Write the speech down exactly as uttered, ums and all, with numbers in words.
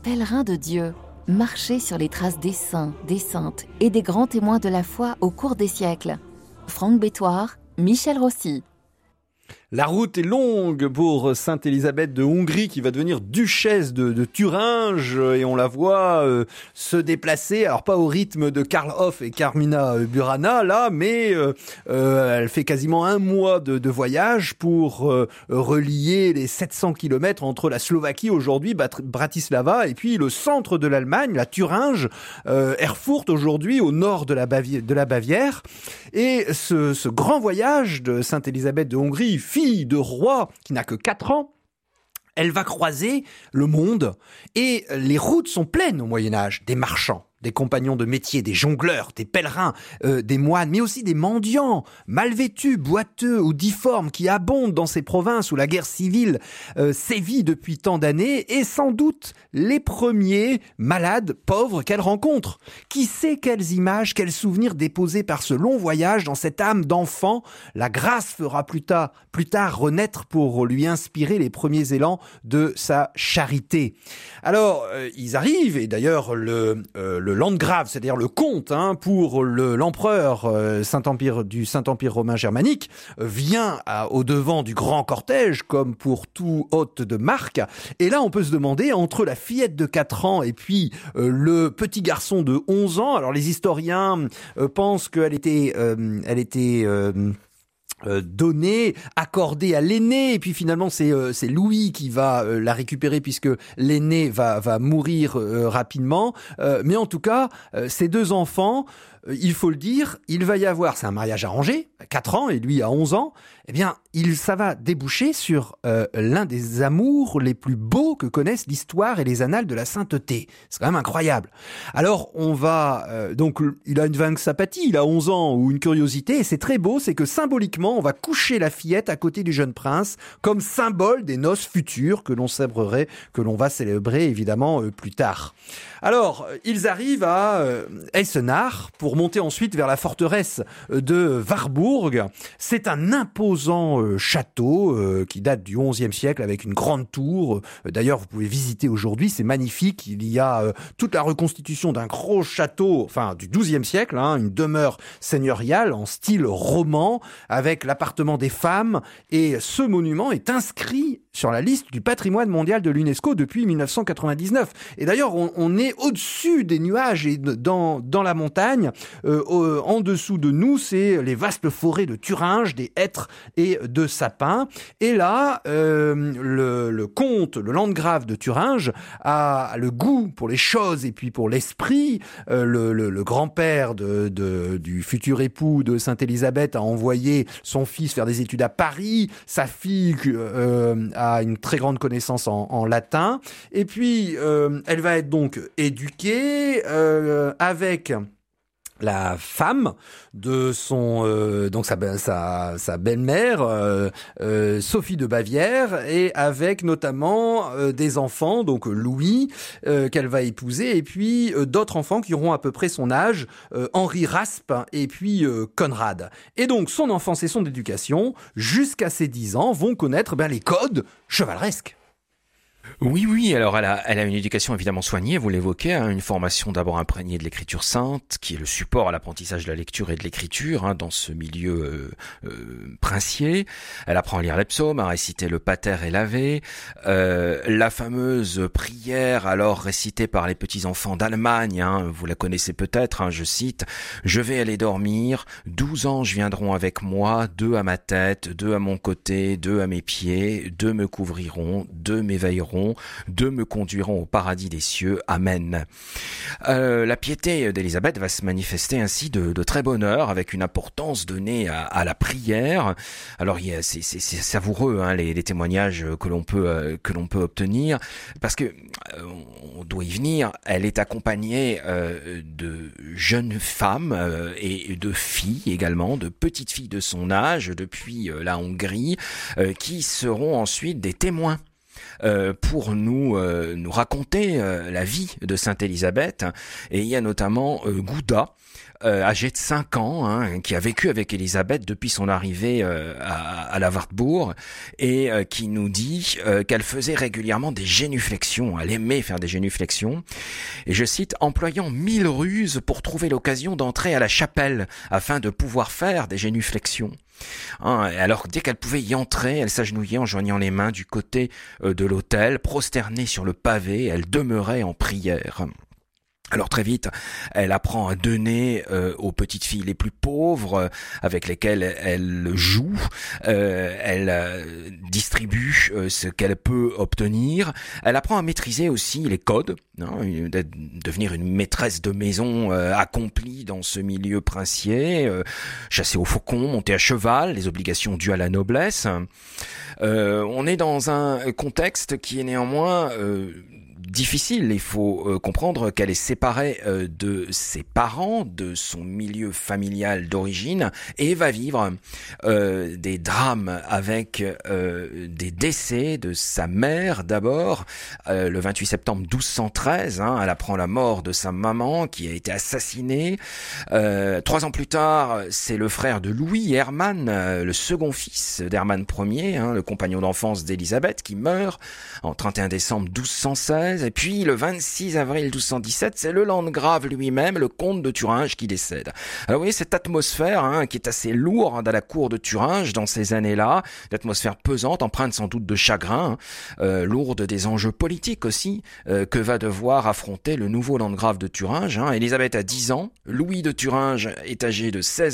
pèlerins de Dieu, marcher sur les traces des saints, des saintes et des grands témoins de la foi au cours des siècles. Franck Bétoir, Michel Rossi. La route est longue pour Sainte Élisabeth de Hongrie qui va devenir duchesse de, de Thuringe et on la voit euh, se déplacer, alors pas au rythme de Karl Hoff et Carmina Burana là, mais euh, euh, elle fait quasiment un mois de, de voyage pour euh, relier les sept cents kilomètres entre la Slovaquie aujourd'hui, Bat- Bratislava, et puis le centre de l'Allemagne, la Thuringe, euh, Erfurt aujourd'hui au nord de la, Bavi- de la Bavière. Et ce, ce grand voyage de Sainte Élisabeth de Hongrie, fille de roi qui n'a que quatre ans, elle va croiser le monde et les routes sont pleines au Moyen-Âge, des marchands, des compagnons de métier, des jongleurs, des pèlerins, euh, des moines, mais aussi des mendiants, mal vêtus, boiteux ou difformes qui abondent dans ces provinces où la guerre civile euh, sévit depuis tant d'années, et sans doute les premiers malades, pauvres qu'elle rencontre. Qui sait quelles images, quels souvenirs déposés par ce long voyage dans cette âme d'enfant la grâce fera plus tard, plus tard renaître pour lui inspirer les premiers élans de sa charité. Alors, euh, ils arrivent, et d'ailleurs le, euh, le landgrave, c'est-à-dire le comte, hein, pour le, l'empereur euh, Saint-Empire, du Saint-Empire romain germanique, euh, vient à, au devant du grand cortège, comme pour tout hôte de marque. Et là, on peut se demander, entre la fillette de quatre ans et puis euh, le petit garçon de onze ans, alors les historiens euh, pensent qu'elle était, euh, elle était euh, Euh, donnée, accordée à l'aîné, et puis finalement c'est euh, c'est Louis qui va euh, la récupérer puisque l'aîné va va mourir euh, rapidement. Euh, mais en tout cas, euh, ces deux enfants, euh, il faut le dire, il va y avoir, c'est un mariage arrangé, à quatre ans et lui à onze ans. Eh bien, il ça va déboucher sur euh, l'un des amours les plus beaux que connaissent l'histoire et les annales de la sainteté. C'est quand même incroyable. Alors, on va euh, donc il a une vague sympathie, il a onze ans, ou une curiosité, et c'est très beau, c'est que symboliquement on va coucher la fillette à côté du jeune prince comme symbole des noces futures que l'on célébrerait, que l'on va célébrer évidemment euh, plus tard. Alors, ils arrivent à euh, Eisenach pour monter ensuite vers la forteresse de Warburg. C'est un imposant euh, château euh, qui date du onzième siècle avec une grande tour. Euh, d'ailleurs, vous pouvez visiter aujourd'hui, c'est magnifique. Il y a euh, toute la reconstitution d'un gros château, enfin du douzième siècle, hein, une demeure seigneuriale en style roman avec l'appartement des femmes, et ce monument est inscrit sur la liste du patrimoine mondial de l'UNESCO depuis dix-neuf cent quatre-vingt-dix-neuf. Et d'ailleurs, on, on est au-dessus des nuages et dans, dans la montagne. Euh, euh, en dessous de nous, c'est les vastes forêts de Thuringe, des hêtres et de sapins. Et là, euh, le, le comte, le landgrave de Thuringe, a le goût pour les choses et puis pour l'esprit. Euh, le, le, le grand-père de, de, du futur époux de Sainte Élisabeth a envoyé son fils faire des études à Paris. Sa fille euh, a une très grande connaissance en, en latin. Et puis, euh, elle va être donc éduquée euh, avec la femme de son euh, donc sa sa sa belle-mère euh, euh, Sophie de Bavière, et avec notamment euh, des enfants, donc Louis euh, qu'elle va épouser, et puis euh, d'autres enfants qui auront à peu près son âge, euh, Henri Raspe et puis euh, Conrad. Et donc son enfance et son éducation jusqu'à ses dix ans vont connaître ben les codes chevaleresques. Oui, oui, alors elle a, elle a une éducation évidemment soignée, vous l'évoquez, hein, une formation d'abord imprégnée de l'écriture sainte, qui est le support à l'apprentissage de la lecture et de l'écriture hein, dans ce milieu euh, euh, princier. Elle apprend à lire les psaumes, à réciter le pater et l'ave, euh, la fameuse prière alors récitée par les petits-enfants d'Allemagne, hein, vous la connaissez peut-être, hein, je cite « Je vais aller dormir, douze anges viendront avec moi, deux à ma tête, deux à mon côté, deux à mes pieds, deux me couvriront, deux m'éveilleront, deux me conduiront au paradis des cieux. Amen. » Euh, la piété d'Élisabeth va se manifester ainsi de, de très bonne heure, avec une importance donnée à, à la prière. Alors il y a, c'est, c'est, c'est savoureux hein, les, les témoignages que l'on peut euh, que l'on peut obtenir, parce que euh, on doit y venir. Elle est accompagnée euh, de jeunes femmes euh, et de filles également, de petites filles de son âge depuis euh, la Hongrie, euh, qui seront ensuite des témoins euh, pour nous euh, nous raconter euh, la vie de Sainte Élisabeth. Et il y a notamment euh, Gouda, Euh, âgé de cinq ans, hein, qui a vécu avec Élisabeth depuis son arrivée euh, à, à la Wartburg, et euh, qui nous dit euh, qu'elle faisait régulièrement des génuflexions. Elle aimait faire des génuflexions. Et je cite, employant mille ruses pour trouver l'occasion d'entrer à la chapelle afin de pouvoir faire des génuflexions. Hein, alors dès qu'elle pouvait y entrer, elle s'agenouillait en joignant les mains du côté euh, de l'autel, prosternée sur le pavé, elle demeurait en prière. Alors très vite, elle apprend à donner euh, aux petites filles les plus pauvres, euh, avec lesquelles elle joue. Euh, elle euh, distribue euh, ce qu'elle peut obtenir. Elle apprend à maîtriser aussi les codes, hein, une, de, devenir une maîtresse de maison euh, accomplie dans ce milieu princier, euh, chasser au faucon, monter à cheval, les obligations dues à la noblesse. Euh, on est dans un contexte qui est néanmoins euh, difficile. Il faut euh, comprendre qu'elle est séparée euh, de ses parents, de son milieu familial d'origine, et va vivre euh, des drames avec euh, des décès de sa mère d'abord. Euh, le vingt-huit septembre douze cent treize, hein, elle apprend la mort de sa maman qui a été assassinée. Euh, trois ans plus tard, c'est le frère de Louis, Hermann, euh, le second fils d'Hermann Ier, hein, le compagnon d'enfance d'Élisabeth, qui meurt en trente et un décembre douze cent seize. Et puis, le vingt-six avril douze cent dix-sept, c'est le landgrave lui-même, le comte de Thuringe, qui décède. Alors, vous voyez, cette atmosphère hein, qui est assez lourde à la cour de Thuringe dans ces années-là, une atmosphère pesante, empreinte sans doute de chagrin, euh, lourde des enjeux politiques aussi, euh, que va devoir affronter le nouveau landgrave de Thuringe. Hein. Élisabeth a dix ans, Louis de Thuringe est âgé de seize